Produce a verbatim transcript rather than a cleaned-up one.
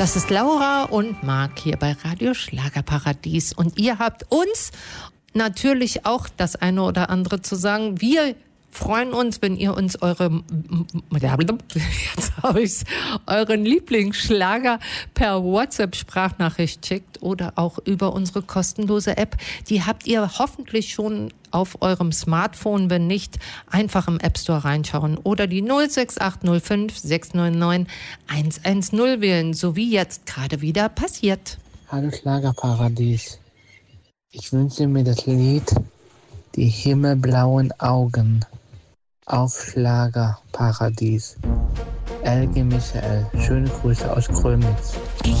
Das ist Laura und Marc hier bei Radio Schlagerparadies. Und ihr habt uns natürlich auch das eine oder andere zu sagen. Wir freuen uns, wenn ihr uns eure, jetzt habe ich's, euren Lieblingsschlager per WhatsApp-Sprachnachricht schickt oder auch über unsere kostenlose App. Die habt ihr hoffentlich schon auf eurem Smartphone. Wenn nicht, einfach im App Store reinschauen oder die null sechs acht null fünf sechs neun neun eins eins null wählen, so wie jetzt gerade wieder passiert. Hallo Schlagerparadies. Ich wünsche mir das Lied Die himmelblauen Augen auf Schlagerparadies. Elke Michael, schöne Grüße aus Grömitz. Ich